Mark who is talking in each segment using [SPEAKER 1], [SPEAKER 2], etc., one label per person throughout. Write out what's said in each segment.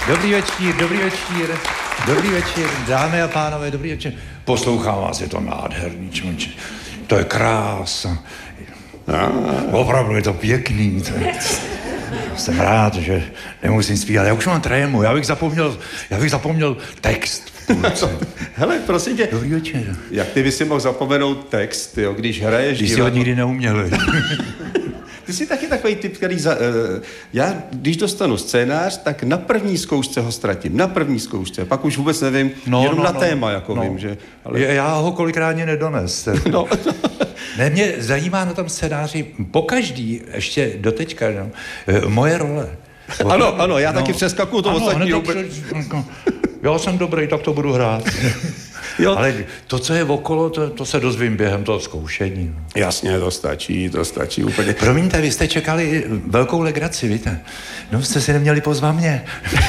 [SPEAKER 1] Dobrý večer, dámy a pánové, dobrý večer. Poslouchám vás, je to nádherný, člověče. To je krása. Opravdu je to pěkný. Jsem rád, že nemusím zpívat. Já už mám trému, já bych zapomněl text.
[SPEAKER 2] Hele, prosím tě.
[SPEAKER 1] Dobrý večer.
[SPEAKER 2] Jak ty by si mohl zapomenout text, jo, když hraješ
[SPEAKER 1] divadlo? Když jsi ho nikdy neuměl.
[SPEAKER 2] Ty jsi taky takový typ, který já, když dostanu scénář, tak na první zkoušce ho ztratím. Na první zkoušce. Pak už vůbec nevím, jenom na téma, jako vím, že...
[SPEAKER 1] Ale... Já ho kolikrát nedones.
[SPEAKER 2] No.
[SPEAKER 1] Ne, mě zajímá na tom scénáři pokaždý, ještě doteďka, moje role.
[SPEAKER 2] Ano, já taky přeskakuju to ostatní.
[SPEAKER 1] Já jsem dobrý, tak to budu hrát. Jo. Ale to, co je okolo, to se dozvím během toho zkoušení.
[SPEAKER 2] Jasně, to stačí úplně.
[SPEAKER 1] Promiňte, vy jste čekali velkou legraci, víte? No, jste si neměli pozvat mě.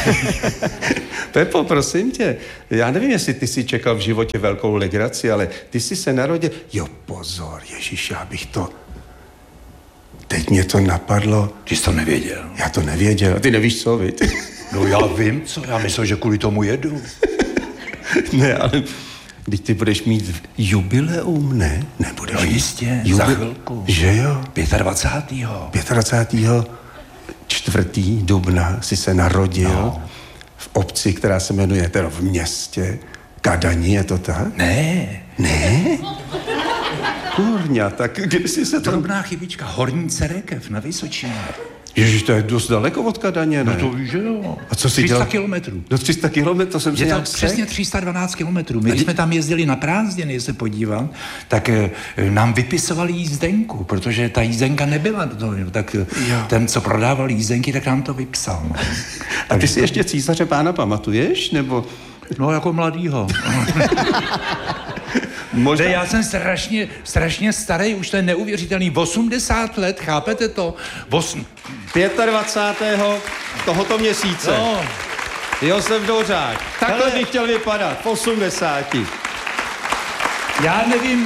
[SPEAKER 2] Pepo, prosím tě, já nevím, jestli ty jsi čekal v životě velkou legraci, ale ty jsi se narodil... Jo, pozor, Ježíš, já bych to... Teď mě to napadlo.
[SPEAKER 1] Ty jsi to nevěděl.
[SPEAKER 2] Já to nevěděl. A ty nevíš co, viď?
[SPEAKER 1] No já vím co, já myslím, že kvůli tomu jedu.
[SPEAKER 2] Ne, ale... Když ty budeš mít jubileum, ne? Nebudeš
[SPEAKER 1] no jistě, za chvilku.
[SPEAKER 2] Že jo?
[SPEAKER 1] 25.
[SPEAKER 2] 4. dubna jsi se narodil v obci, která se jmenuje, teda v městě Kadani, je to tak?
[SPEAKER 1] Ne?
[SPEAKER 2] Kurňa, tak kdy jsi se tam...
[SPEAKER 1] Drobná chybička, Horní Cerekev na Vysočině.
[SPEAKER 2] Ježiš, to je dost daleko od Kadaně, ne?
[SPEAKER 1] No to víš, že jo.
[SPEAKER 2] A co
[SPEAKER 1] 300 kilometrů.
[SPEAKER 2] No 300 kilometrů jsem si nějak
[SPEAKER 1] přesně 312 kilometrů. My, když jsme tam jezdili na prázdniny, se podívat, tak nám vypisovali jízdenku, protože ta jízdenka nebyla. Tak ten, co prodával jízdenky, tak nám to vypsal. No.
[SPEAKER 2] A ty si ještě Císaře Pána pamatuješ, nebo...
[SPEAKER 1] No, jako mladýho. Možná... Já jsem strašně starý, už to je neuvěřitelný. 80 let, chápete to?
[SPEAKER 2] 25. tohoto měsíce.
[SPEAKER 1] No.
[SPEAKER 2] Josef Dvořák. Takhle bych chtěl vypadat, 80.
[SPEAKER 1] Já nevím,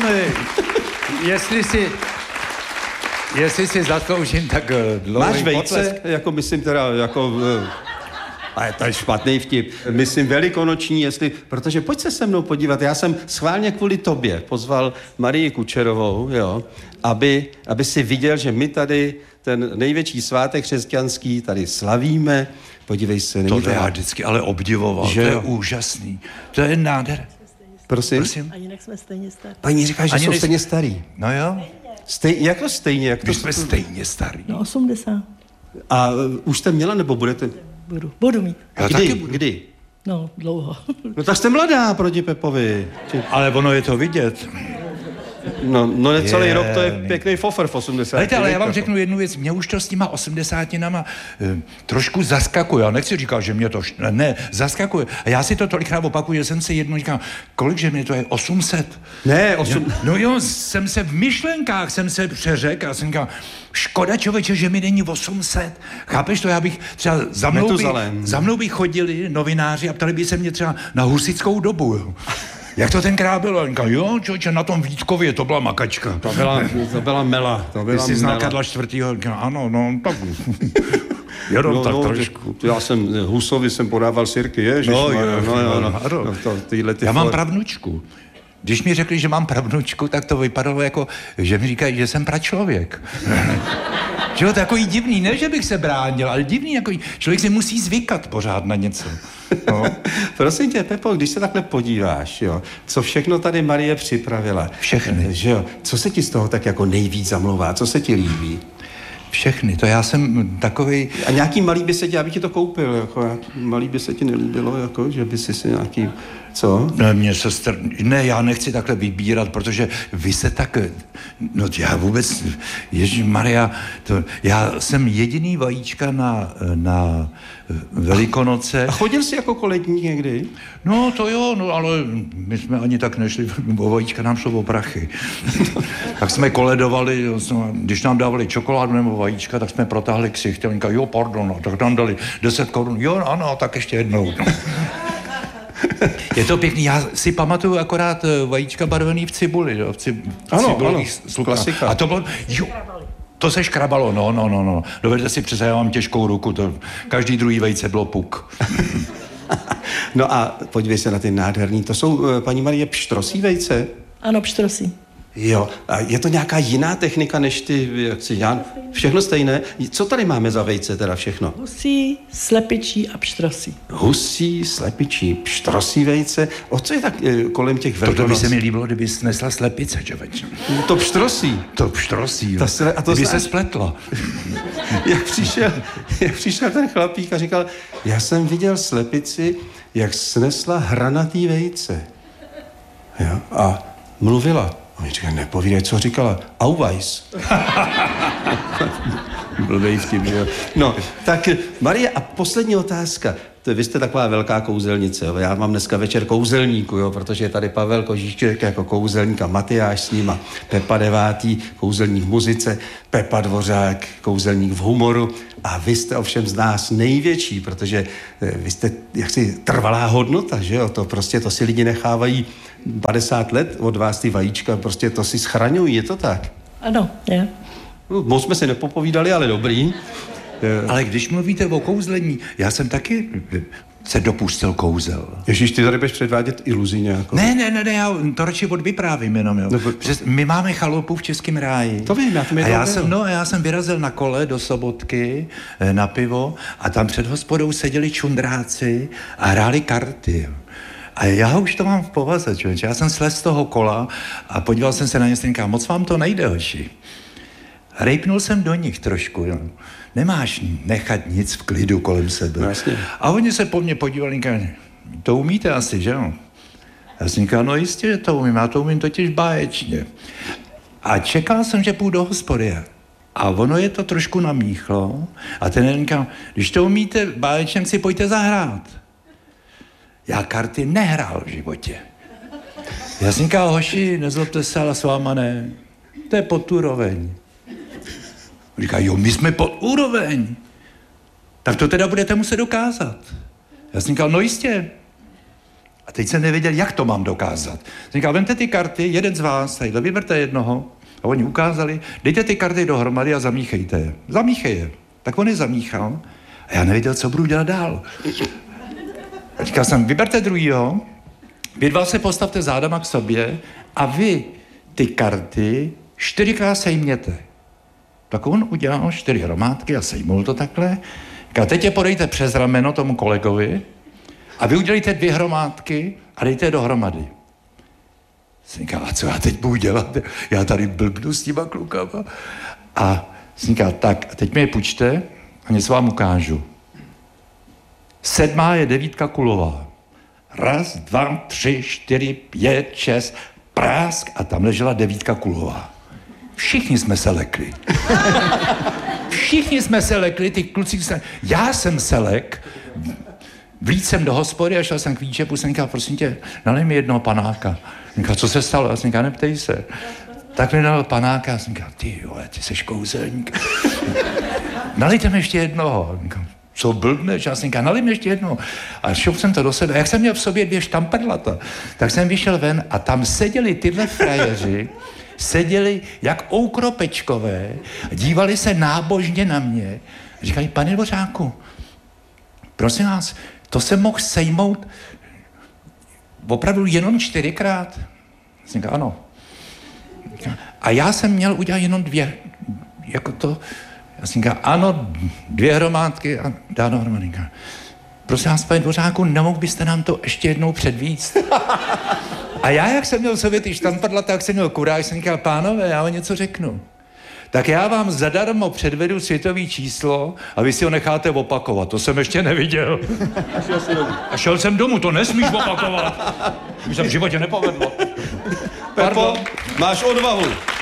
[SPEAKER 1] jestli si zasloužím tak dlouhý
[SPEAKER 2] Máš vejce, jako myslím teda, jako... Ale to je špatný vtip. Myslím velikonoční, protože pojď se mnou podívat. Já jsem schválně kvůli tobě pozval Marii Kučerovou, jo, aby si viděl, že my tady ten největší svátek křesťanský tady slavíme. Podívej se.
[SPEAKER 1] To já vždycky ale obdivoval.
[SPEAKER 2] Že
[SPEAKER 1] to je úžasný. To je nádher.
[SPEAKER 2] Prosím?
[SPEAKER 3] A jinak jsme stejně starý.
[SPEAKER 2] Paní říká, že jsou stejně starý.
[SPEAKER 1] No jo.
[SPEAKER 2] Jako stejně?
[SPEAKER 1] My jsme stejně starý.
[SPEAKER 3] No 80.
[SPEAKER 2] A už jste měla, nebo budete?
[SPEAKER 3] Budu mít.
[SPEAKER 2] Kdy?
[SPEAKER 3] No, dlouho.
[SPEAKER 2] No tak jste mladá proti Pepovi.
[SPEAKER 1] Ale ono je to vidět.
[SPEAKER 2] No necelý rok, to je pěkný fofer v 80.
[SPEAKER 1] Hejte, ale já vám řeknu jednu věc. Mě už to s těma 80tinama trošku zaskakuje. Já nechci říkat, že mě to... Ne, zaskakuje. A já si to tolikrát opakuju, že jsem si jednou říkal, kolik, že mě to je 800?
[SPEAKER 2] Ne,
[SPEAKER 1] No jo, jsem se v myšlenkách přeřekl a jsem říkal, škoda, člověče, že mi není 800. Chápeš to? Já bych třeba za mnou by chodili novináři a ptali by se mě třeba na husitskou dobu, jo. Jak to tenkrát bylo? Říkal, jo, člověče, na tom Vítkově, to byla makačka.
[SPEAKER 2] To byla mela.
[SPEAKER 1] Ty jsi znal Karla IV. Říkal, ano, no, tak... tak trošku.
[SPEAKER 2] Já jsem Husovi podával sirky, ježiš.
[SPEAKER 1] Já mám pravnučku. Když mi řekli, že mám pravnučku, tak to vypadalo jako, že mi říkají, že jsem pračlověk. Že to takový divný, ne, že bych se bránil, ale divný, jako člověk si musí zvykat pořád na něco. No.
[SPEAKER 2] Prosím tě, Pepo, když se takhle podíváš, jo, co všechno tady Marie připravila.
[SPEAKER 1] Všechny.
[SPEAKER 2] Že jo, co se ti z toho tak jako nejvíc zamlouvá, co se ti líbí?
[SPEAKER 1] Všechny, to já jsem takovej...
[SPEAKER 2] A nějaký malý by se ti, já bych ti to koupil, jako malý by se ti nelíbilo, jako, že by si nějaký, co?
[SPEAKER 1] Ne, já nechci takhle vybírat, protože vy se tak, no já vůbec, Ježišmarja, já jsem jediný vajíčka na Velikonoce.
[SPEAKER 2] A chodil jsi jako koledník někdy?
[SPEAKER 1] No to jo, no ale my jsme ani tak nešli, o vajíčka nám šlo o prachy. Tak jsme koledovali, když nám dávali čokoládu nebo vajíčka, tak jsme protáhli ksicht. A oni říkali, jo, pardon, no, tak nám dali 10 korun. Jo, ano, tak ještě jednou. No. Je to pěkný, já si pamatuju akorát vajíčka barvený v cibuli, jo,
[SPEAKER 2] ano,
[SPEAKER 1] klasika. A to bylo, jo, To se škrabalo, no. Dovedete si představit, já mám těžkou ruku, to každý druhý vejce bylo puk.
[SPEAKER 2] No a podívej se na ty nádherný, to jsou, paní Marie, pštrosí vejce?
[SPEAKER 3] Ano, pštrosí.
[SPEAKER 2] Jo, a je to nějaká jiná technika než ty, jak si Jan? Všechno stejné? Co tady máme za vejce teda všechno?
[SPEAKER 3] Husí, slepičí a pštrosí.
[SPEAKER 2] Husí, slepičí, pštrosí vejce. O co je tak kolem těch velikonoc?
[SPEAKER 1] To by se mi líbilo, kdyby snesla slepice, člověče.
[SPEAKER 2] To pštrosí.
[SPEAKER 1] To pštrosí, jo.
[SPEAKER 2] A to
[SPEAKER 1] kdyby se spletla.
[SPEAKER 2] jak přišel ten chlapík a říkal, já jsem viděl slepici, jak snesla hranatý vejce. Jo, a mluvila. A mi říkal, nepovídej, co říkala. Auweis. Blbej vtip, že jo. No, tak Marie, a poslední otázka. Vy jste taková velká kouzelnice, jo. Já mám dneska večer kouzelníku, jo, protože je tady Pavel Kožíšek jako kouzelník a Matyáš s ním a Pepa Devátý, kouzelník v muzice, Pepa Dvořák, kouzelník v humoru a vy jste ovšem z nás největší, protože vy jste jaksi trvalá hodnota, že jo, to si lidi nechávají 50 let od vás ty vajíčka, prostě to si schraňují, je to tak?
[SPEAKER 3] Ano, je.
[SPEAKER 2] No, moc jsme si nepopovídali, ale dobrý.
[SPEAKER 1] Ale když mluvíte o kouzlení, já jsem taky se dopustil kouzel.
[SPEAKER 2] Ježíš, ty tady budeš předvádět iluzi nějakou.
[SPEAKER 1] Ne, já to radši odvyprávím jenom, jo. My máme chalupu v Českém ráji.
[SPEAKER 2] To vím,
[SPEAKER 1] já jsem vyrazil na kole do Sobotky na pivo a tam před hospodou seděli čundráci a hráli karty. A já už to mám v povaze, člověče. Já jsem slez z toho kola a podíval jsem se na ně a říkám, moc vám to nejde, hoši. Rejpnul jsem do nich trošku, jo. Nemáš nechat nic v klidu kolem sebe.
[SPEAKER 2] Vlastně.
[SPEAKER 1] A oni se po mně podívali, říkali, to umíte asi, že jo? Já jsem říkal, no jistě, že to umím, já to umím totiž báječně. A čekal jsem, že půjdu do hospody. A ono je to trošku namíchlo. A ten jeden říkal, když to umíte báječně, si pojďte zahrát. Já karty nehrál v životě. Já jsem říkal, hoši, nezlobte se, ale s váma ne. To je pod úroveň. Říká, jo, my jsme pod úroveň. Tak to teda budete muset dokázat. Já jsem říkal, no jistě. A teď jsem nevěděl, jak to mám dokázat. Jsem říkal, vemte ty karty, jeden z vás, tadyhle, vyberte jednoho. A oni ukázali, dejte ty karty dohromady a zamíchejte je. Zamíchej je. Tak on je zamíchal a já nevěděl, co budu dělat dál. A říkal jsem, vyberte druhýho, vy dva se postavte zádama k sobě a vy ty karty 4krát sejměte. Tak on udělal 4 hromádky a sejmul to takhle. A teď je podejte přes rameno tomu kolegovi a vy udělejte 2 hromádky a dejte je dohromady. Jsem říkal, a co já teď budu dělat? Já tady blbnu s těma klukama. A jsem říkal, tak, a teď mi je půjčte a něco vám ukážu. 7 je 9 kulová. 1, 2, 3, 4, 5, 6, prásk a tam ležela 9 kulová. Všichni jsme se lekli. Všichni jsme se lekli, ty kluci se... Já jsem se lek, vlít jsem do hospody a šel jsem k výčepu, jsem říkal, prosím tě, nalej mi jednoho panáka. Říkal, co se stalo? Já jsem říkal, neptej se. Tak mi dal panáka a jsem říkal, ty seš kouzelník. Nalejte mi ještě jednoho. Říkal, co blbneš? Já jsem říkal, nalej mi ještě jednoho. A šel jsem to do sebe. Jak jsem měl v sobě 2 štamprlata, tak jsem vyšel ven a tam seděli tyhle frajeři, seděli jak oukropečkové, dívali se nábožně na mě a říkali, pane Dvořáku, prosím vás, to jsem mohl sejmout opravdu jenom 4krát? Říkal, ano. A já jsem měl udělat jenom 2, jako to, já jsem říkal, ano, 2 hromádky a dá dohromady. Prosím vás, pane Dvořáku, nemohl byste nám to ještě jednou předvíct? A já, jak jsem měl v sobě ty štamprla, tak jsem měl kuráž, jsem říkal, pánové, já vám něco řeknu. Tak já vám zadarmo předvedu světový číslo a vy si ho necháte opakovat. To jsem ještě neviděl. A šel jsem domů, to nesmíš opakovat. Už jsem v životě nepovedlo.
[SPEAKER 2] Pepo, máš odvahu.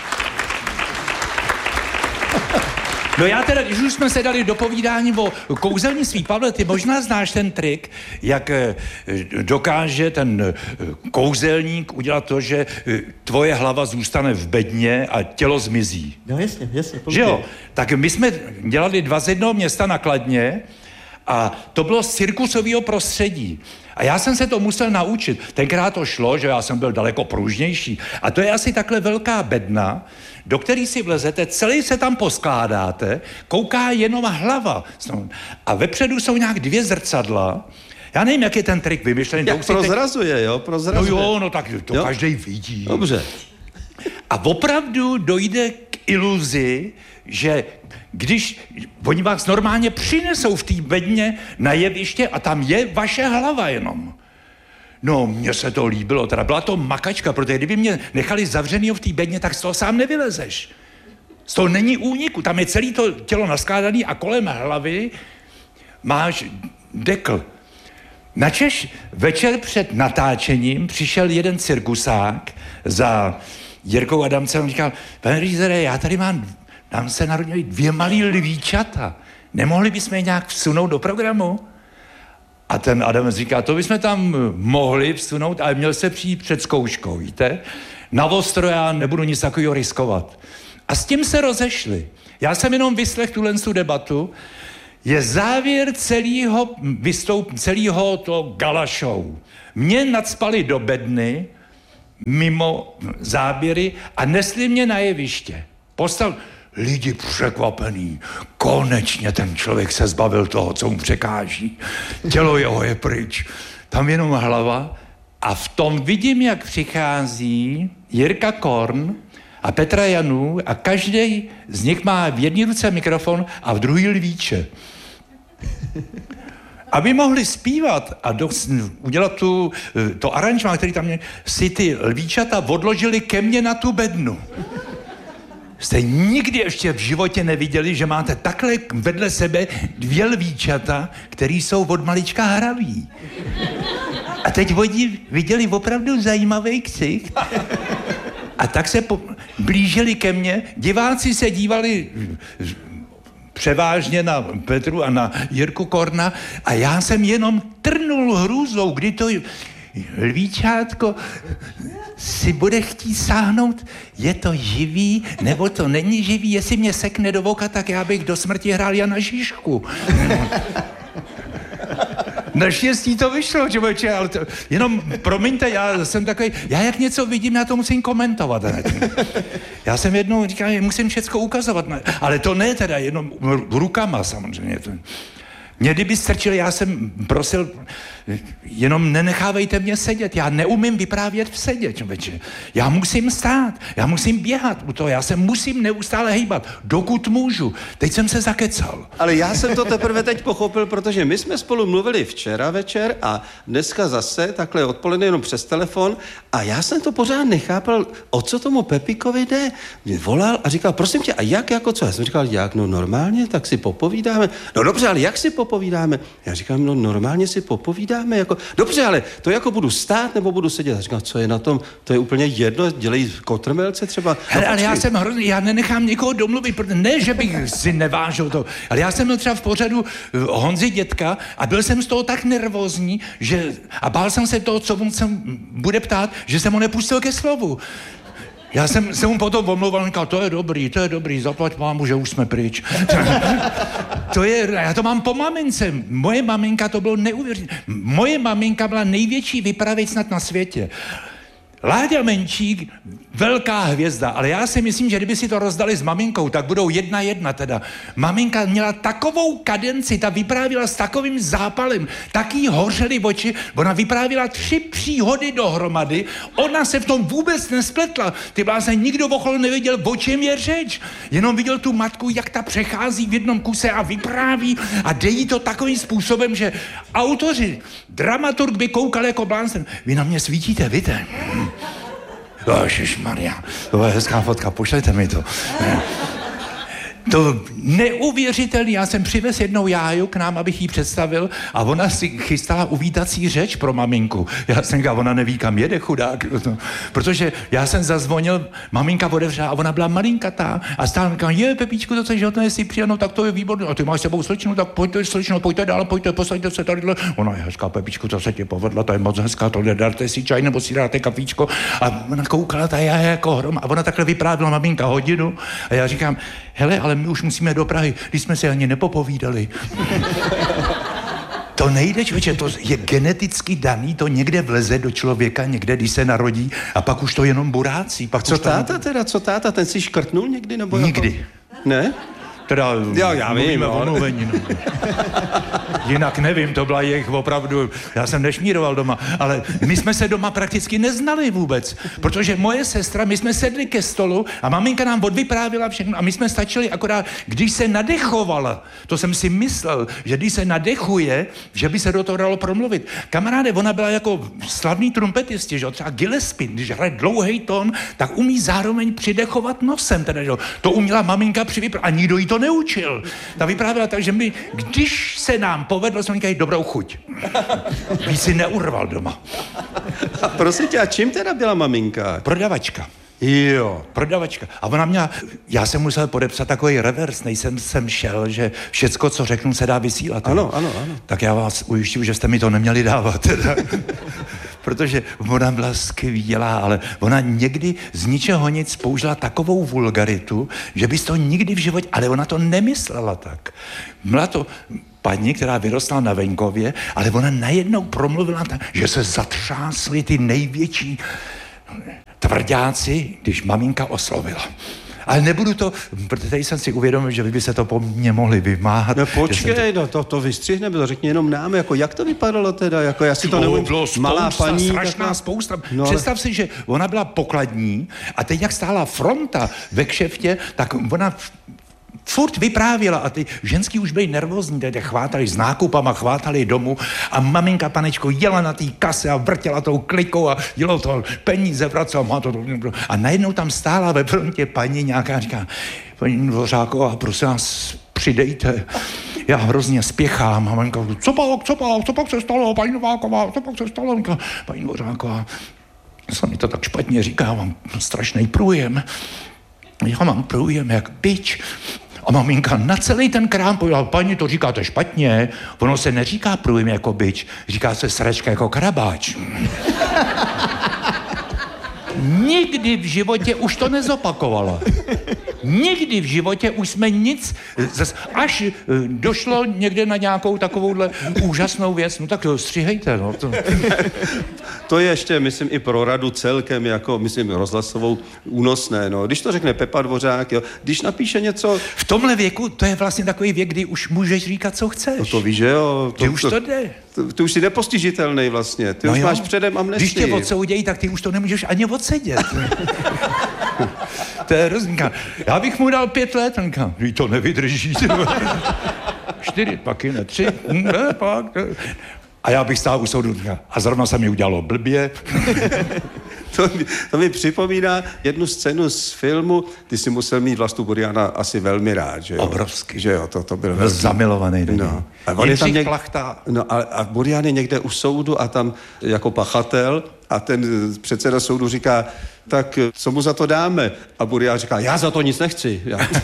[SPEAKER 1] No já teda, když už jsme se dali do povídání o kouzelnictví, Pavle, ty možná znáš ten trik, jak dokáže ten kouzelník udělat to, že tvoje hlava zůstane v bedně a tělo zmizí.
[SPEAKER 3] No jasně.
[SPEAKER 1] Že jo? Tak my jsme dělali 2 z jednoho města na Kladně A to bylo z cirkusového prostředí. A já jsem se to musel naučit. Tenkrát to šlo, že já jsem byl daleko pružnější. A to je asi takhle velká bedna, do který si vlezete, celý se tam poskládáte, kouká jenom hlava. A vepředu jsou nějak 2 zrcadla. Já nevím, jak je ten trik vymyšlený.
[SPEAKER 2] Jak prozrazuje, jo? Prozrazuje.
[SPEAKER 1] No jo, no tak to každej vidí.
[SPEAKER 2] Dobře.
[SPEAKER 1] A opravdu dojde k iluzi, že když oni vás normálně přinesou v té bedně na jeviště a tam je vaše hlava jenom. No, mně se to líbilo, teda byla to makačka, protože kdyby mě nechali zavřenýho v té bedně, tak z toho sám nevylezeš. Z toho není úniku, tam je celé to tělo naskládané a kolem hlavy máš dekl. Načež večer před natáčením přišel jeden cirkusák za Jirkou Adamcem a říkal, pane režisére, já tady nám se narodili 2 malý lvíčata. Nemohli bychom je nějak vsunout do programu? A ten Adamec říká, to bychom tam mohli vsunout, ale měl se přijít před zkouškou, víte? Na ostro já nebudu nic takového riskovat. A s tím se rozešli. Já jsem jenom vyslechl tu debatu. Je závěr celého to gala show. Mě nacpali do bedny, mimo záběry a nesli mě na jeviště. Lidi překvapený. Konečně ten člověk se zbavil toho, co mu překáží. Tělo jeho je pryč. Tam jenom hlava. A v tom vidím, jak přichází Jirka Korn a Petra Janů a každý z nich má v jedné ruce mikrofon a v druhé lvíče. Aby mohli zpívat a udělat to aranžmá, který tam si ty lvíčata odložili ke mně na tu bednu. Jste nikdy ještě v životě neviděli, že máte takhle vedle sebe 2 lvíčata, který jsou od malička hraví. A teď oni viděli opravdu zajímavý ksicht. A tak se blížili ke mně. Diváci se dívali převážně na Petru a na Jirku Korna a já jsem jenom trnul hrůzou, kdy to lvíčátko si bude chtít sáhnout, je to živý, nebo to není živý, jestli mě sekne do voka, tak já bych do smrti hrál Jana Žižku. Naštěstí to vyšlo, člověče, ale to, jenom promiňte, já jsem takový, já jak něco vidím, já to musím komentovat. Já jsem jednou říkal, musím všecko ukazovat, ale to ne teda, jenom rukama samozřejmě. Mě kdyby strčili, já jsem prosil, jenom nenechávejte mě sedět, já neumím vyprávět v sedě, člověče. Já musím stát, já musím běhat u toho, já se musím neustále hejbat, dokud můžu. Teď jsem se zakecal.
[SPEAKER 2] Ale já jsem to teprve teď pochopil, protože my jsme spolu mluvili včera večer a dneska zase, takhle odpoledne jenom přes telefon a já jsem to pořád nechápal, o co tomu Pepíkovi jde. Mě volal a říkal, prosím tě, a jak, jako co? Já jsem říkal, jak, no normálně, tak si popovídáme. No dobře, ale jak si popovídáme? Já říkám, no normálně si popovídáme, jako, dobře, ale to jako budu stát nebo budu sedět? Já říkám, co je na tom? To je úplně jedno, dělej kotrmelce třeba.
[SPEAKER 1] Hele, ale já jsem hrozný, já nenechám někoho domluvit, ne, že bych si nevážil to, ale já jsem byl třeba v pořadu Honzy Dětka a byl jsem z toho tak nervózní, že, a bál jsem se toho, co on se bude ptát, že jsem ho nepustil ke slovu. Já jsem se mu potom omlouval a říkal, to je dobrý, zaplať mámu, že už jsme pryč. Já to mám po mamince. Moje maminka, to bylo neuvěřitelné. Moje maminka byla největší vypravěč snad na světě. Láďa Menčík, velká hvězda, ale já si myslím, že kdyby si to rozdali s maminkou, tak budou 1:1 teda. Maminka měla takovou kadenci, ta vyprávěla s takovým zápalem, tak jí hořely oči, ona vyprávěla 3 příhody dohromady, ona se v tom vůbec nespletla. Ty blázne, nikdo okolo nevěděl, o čem je řeč. Jenom viděl tu matku, jak ta přechází v jednom kuse a vypráví a dejí to takovým způsobem, že autoři, dramaturg by koukal jako blázen. Vy na mě svítíte, víte? Ježišmarja, to je hezká fotka, pošlejte mi to. To neuvěřitelný, já jsem přivez jednou Jáju k nám, abych jí představil a ona si chystala uvítací řeč pro maminku. Já jsem říkal, ona neví, kam jede, chudák. Protože já jsem zazvonil, maminka otevřela a ona byla malinkatá a stále říkala, Pepíčku, to chceš, že to jestli přijel, tak to je výborné. A ty máš sebou slečnu, tak pojďte slečno, pojďte dál, pojďte, posaďte se tady. Ona je hezká, Pepíčku, to se ti povedla, to je moc hezká, tohle darte si čaj nebo si dáte kafíčko. A ona koukala, ta Jája jako hrom a ona takhle vyprávěla maminka hodinu a já říkám, hele, ale my už musíme do Prahy, když jsme se ani nepopovídali. To nejde, člověče, to je geneticky daný, to někde vleze do člověka, někde, když se narodí, a pak už to jenom burácí. Pak
[SPEAKER 2] Co táta, ten si škrtnul někdy? Nebo
[SPEAKER 1] nikdy.
[SPEAKER 2] Jako... Ne?
[SPEAKER 1] Teda
[SPEAKER 2] já vím,
[SPEAKER 1] o mluvení, no. Jinak nevím, to byla jejich opravdu, já jsem nešmíroval doma, ale my jsme se doma prakticky neznali vůbec, protože moje sestra, my jsme sedli ke stolu a maminka nám odvyprávila všechno a my jsme stačili akorát, když se nadechovala, to jsem si myslel, že když se nadechuje, že by se do toho dalo promluvit. Kamaráde, ona byla jako slavný trumpetisti, že? Třeba Gillespie, když hraje dlouhý tón, tak umí zároveň přidechovat nosem, teda, že? To uměla maminka a nikdo jí to neučil. Ta vyprávěla tak, že my, když se nám povedlo, jsme říkali dobrou chuť. Víc si neurval doma.
[SPEAKER 2] A prosím tě, a čím teda byla maminka?
[SPEAKER 1] Prodavačka.
[SPEAKER 2] Jo.
[SPEAKER 1] Prodavačka. A ona měla, já jsem musel podepsat takový revers, nejsem sem šel, že všecko, co řeknu, se dá vysílat.
[SPEAKER 2] Ano.
[SPEAKER 1] Tak já vás ujišťuji, že jste mi to neměli dávat. Teda. Protože ona byla skvělá, ale ona někdy z ničeho nic použila takovou vulgaritu, že bys to nikdy v životě, ale ona to nemyslela tak. Byla to paní, která vyrostla na venkově, ale ona najednou promluvila tak, že se zatřásly ty největší tvrďáci, když maminka oslovila. Ale nebudu to, protože tady jsem si uvědomil, že vy by se to po mně mohli vymáhat.
[SPEAKER 2] No počkej, to vystřihneme, to řekni jenom nám, jako jak to vypadalo teda, jako já si to nevím, malá paní.
[SPEAKER 1] Strašná spousta. No, představ si, že ona byla pokladní a teď jak stála fronta ve kšeftě, tak ona furt vyprávěla a ty ženský už byli nervózní, tady chvátali s nákupama, chvátali domů a maminka panečko jela na té kase a vrtěla tou klikou a dělala to peníze, vracela, má to a najednou tam stála ve frontě paní nějaká, říká, paní Dvořáková, prosím vás, přidejte, já hrozně spěchám. A maminka, co pak se stalo, paní Nováková, co pak se stalo? Paní Dvořáková, se mi to tak špatně říká, mám strašný průjem. Já mám průjem jak bič. A maminka na celý ten krám povedala, paní, to říkáte špatně, ono se neříká průjem jako bič, říká se sračka jako karabáč. Nikdy v životě už to nezopakovala. Nikdy v životě už jsme nic, až došlo někde na nějakou takovouhle úžasnou věc, no tak to střihejte, no.
[SPEAKER 2] To je ještě, myslím, i pro radu celkem, jako, myslím, rozhlasovou únosné, no. Když to řekne Pepa Dvořák, jo, když napíše něco...
[SPEAKER 1] V tomhle věku, to je vlastně takový věk, kdy už můžeš říkat, co chceš.
[SPEAKER 2] No to víš, že jo.
[SPEAKER 1] Ty už to jde.
[SPEAKER 2] Ty už jsi nepostižitelný vlastně, ty už máš předem amnestii.
[SPEAKER 1] Když tě odsoudějí, tak ty už to nemůžeš ani odsedět. To je rozdíl. Já bych mu dal 5 let, vy to nevydrží. 4, pak ne 3, ne, pak. A já bych stál u soudu a zrovna se mi udělalo blbě.
[SPEAKER 2] To mi připomíná jednu scénu z filmu, ty si musel mít Vlastu Buriana asi velmi rád, že jo?
[SPEAKER 1] Obrovský.
[SPEAKER 2] Že jo, to byl velký.
[SPEAKER 1] Zamilovaný.
[SPEAKER 2] No. A on je tam Plachta. No a Burian je někde u soudu a tam jako pachatel a ten předseda soudu říká, tak co mu za to dáme? A Burian říká, já za to nic nechci.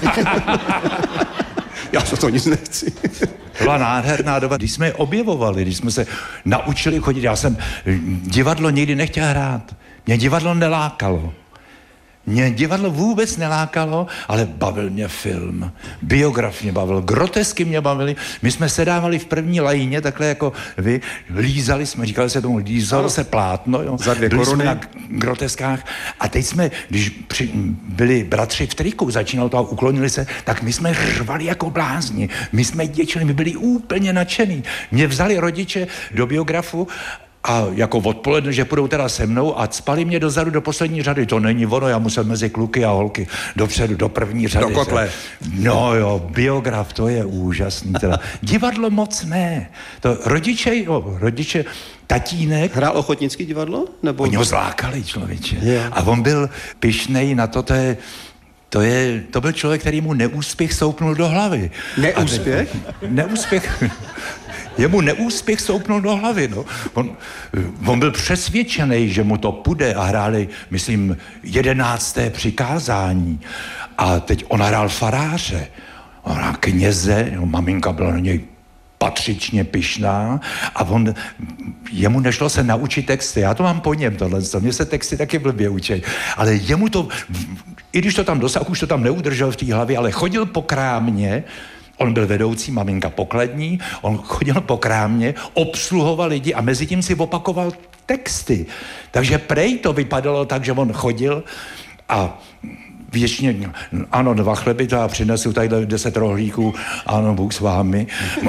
[SPEAKER 2] Já za to nic nechci.
[SPEAKER 1] To byla nádherná doba, když jsme je objevovali, když jsme se naučili chodit. Já jsem divadlo nikdy nechtěl hrát. Mě divadlo nelákalo. Mě divadlo vůbec nelákalo, ale bavil mě film. Biograf mě bavil, grotesky mě bavili. My jsme sedávali v první lajině, takhle jako vy, lízali jsme, říkali se tomu, lízalo se plátno, jo.
[SPEAKER 2] Za 2 koruny.
[SPEAKER 1] Na groteskách. A teď jsme, když byli bratři v triku, začínalo to a uklonili se, tak my jsme řvali jako blázni. My jsme děčili, my byli úplně nadšený. Mě vzali rodiče do biografu a jako odpoledne, že půjdou teda se mnou a cpali mě dozadu do poslední řady. To není ono, já musel mezi kluky a holky dopředu, do první řady.
[SPEAKER 2] Do kotle.
[SPEAKER 1] No jo, biograf, to je úžasný. Teda. Divadlo moc ne. To rodiče, tatínek.
[SPEAKER 2] Hrál ochotnický divadlo? Nebo...
[SPEAKER 1] Oni ho zlákali, člověče. Yeah. A on byl pyšnej na to, to byl člověk, který mu neúspěch soupnul do hlavy.
[SPEAKER 2] Neúspěch?
[SPEAKER 1] Neúspěch. Jemu neúspěch soupnul do hlavy, no. On byl přesvědčený, že mu to půjde a hráli, myslím, 11. přikázání. A teď on hrál faráře, on hrál kněze, maminka byla na něj patřičně pyšná a jemu nešlo se naučit texty. Já to mám po něm tohle, mě se texty taky blbě učí. Ale jemu to, i když to tam dosáhl, už to tam neudržel v té hlavě, ale chodil po krámě. On byl vedoucí, maminka pokladní, on chodil po krámě, obsluhoval lidi a mezi tím si opakoval texty. Takže prej to vypadalo tak, že on chodil a většině, ano, 2 chleby, to já přinesu tady 10 rohlíků, ano, Bůh s vámi.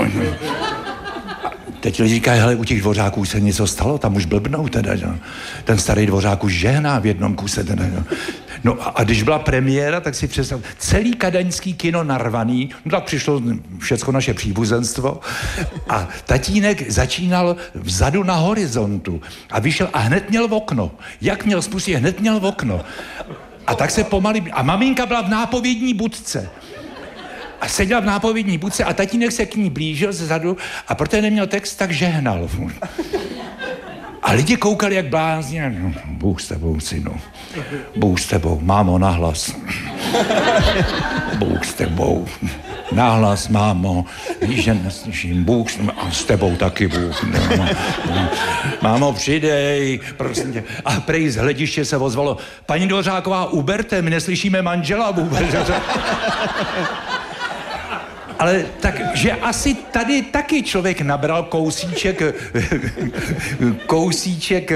[SPEAKER 1] Teď lidi říkají, hele, u těch dvořáků se něco stalo, tam už blbnou teda, no. Ten starý dvořák už žehná v jednom kuse teda, no. No a když byla premiéra, tak si představ, celý kadaňský kino narvaný, no tak přišlo všecko naše příbuzenstvo a tatínek začínal vzadu na horizontu a vyšel a hned měl v okno. Jak měl spustit, hned měl v okno. A tak se pomaly, a maminka byla v nápovědní budce. A seděla v nápovědní budce a tatínek se k ní blížil zezadu a protože neměl text, tak žehnal. A lidi koukali jak blázni. No, Bůh s tebou, synu. Bůh s tebou, mámo, nahlas. Bůh s tebou. Nahlas, mámo. Víš, že neslyším. Bůh s tebou taky Bůh. No. Mámo, přidej, prosím tě. A prej z hlediště se ozvalo. Paní Dvořáková, uberte, my neslyšíme manžela vůbec. Ale takže asi tady taky člověk nabral kousíček,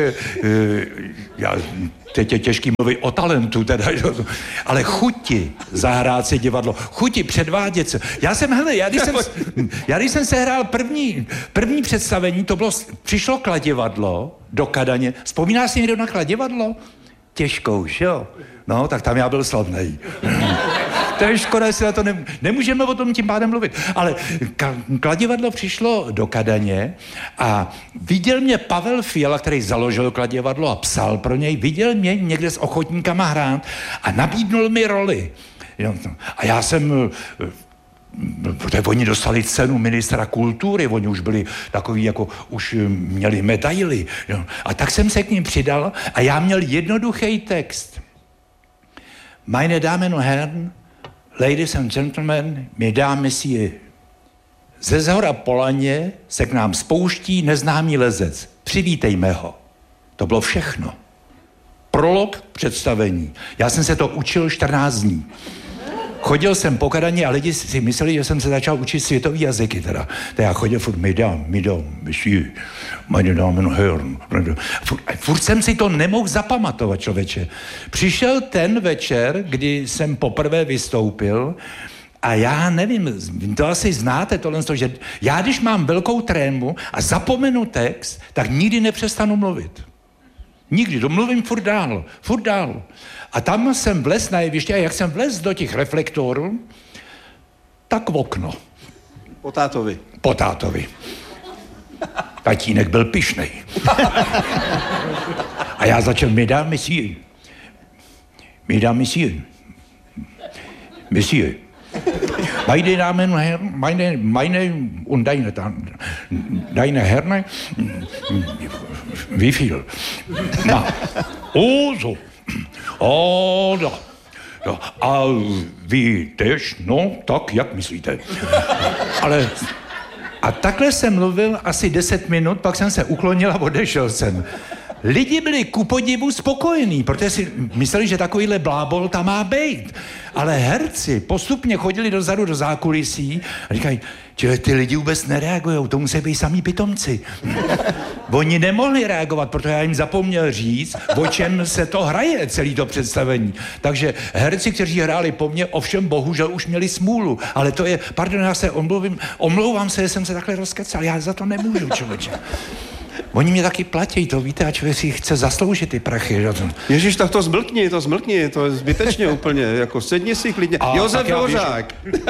[SPEAKER 1] teď je těžký mluvit o talentu, teda, ale chuti zahrát si divadlo, chuti předvádět se. Já když jsem sehrál první představení, to bylo, přišlo Kladivadlo do Kadaně. Vzpomíná si někdo na Kladivadlo? Těžkou, že jo? No, tak tam já byl slavnej. To je škoda, jestli na to nemůžeme o tom tím pádem mluvit. Ale Kladivadlo přišlo do Kadaně a viděl mě Pavel Fiala, který založil Kladivadlo a psal pro něj, viděl mě někde s ochotníkama hrát a nabídnul mi roli. A já jsem... Protože oni dostali cenu ministra kultury, oni už byli takový, jako už měli medaily. A tak jsem se k ním přidal a já měl jednoduchý text. Meine Damen und Herren, ladies and gentlemen, mesdames, messieurs. Ze zhora Polaně se k nám spouští neznámý lezec. Přivítejme ho. To bylo všechno. Prolog představení. Já jsem se to učil 14 dní. Chodil jsem po Kadaně a lidi si mysleli, že jsem se začal učit světový jazyky teda. Tak já chodil furt mesdames, messieurs, meine Damen und Herren. Furt jsem si to nemohl zapamatovat, člověče. Přišel ten večer, kdy jsem poprvé vystoupil a já nevím, to asi znáte tohle, že já když mám velkou trému a zapomenu text, tak nikdy nepřestanu mluvit. Nikdy, to mluvím furt dál. A tam jsem vlez na jeviště a jak jsem vlez do těch reflektorů, tak v okno. Po tátovi. Tatínek byl pyšnej. A já začal, mesdames, messieurs. Meine Damen und Herren, meine und deine Herren, wie viel? Na, so. Da. A vy tež? No, tak, jak myslíte? Ale... A takhle jsem mluvil asi 10 minut, pak jsem se uklonil a odešel jsem. Lidi byli ku podivu spokojení, protože si mysleli, že takovýhle blábol tam má být. Ale herci postupně chodili dozadu do zákulisí a říkají, že ty lidi vůbec nereagujou, to musí být samý pitomci. Oni nemohli reagovat, protože já jim zapomněl říct, o čem se to hraje, celý to představení. Takže herci, kteří hráli po mně, ovšem bohužel už měli smůlu. Ale to je, pardon, já se omlouvám se, že jsem se takhle rozkecal, já za to nemůžu, člověče. Oni mě taky platí, to víte, a člověk si chce zasloužit ty prachy.
[SPEAKER 2] Ježiš, tak to zmlkni, to je zbytečně úplně, jako sedni si klidně. Josef Dvořák.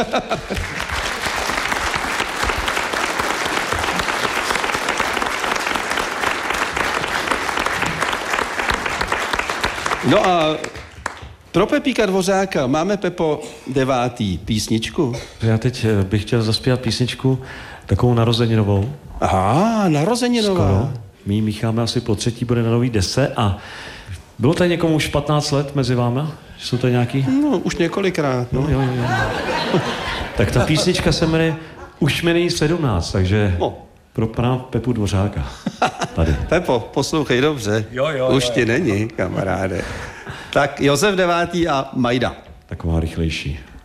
[SPEAKER 2] No a pro Pepíka Dvořáka máme, Pepo, 9. písničku.
[SPEAKER 4] Já teď bych chtěl zaspívat písničku takovou narozeninovou.
[SPEAKER 2] Aha, narozeninová.
[SPEAKER 4] Skoro. My mícháme asi po 3. bude na nový desce a bylo tady někomu už 15 let mezi vámi? Jsou to nějaký?
[SPEAKER 2] No, už několikrát. No.
[SPEAKER 4] Jo. Tak ta písnička se jmenuje Už mi není 17, takže pro pana Pepu Dvořáka. Tady.
[SPEAKER 2] Pepo, poslouchej dobře.
[SPEAKER 1] Jo.
[SPEAKER 2] Už ti není, kamaráde. Tak Josef 9. a Majda.
[SPEAKER 4] Taková rychlejší.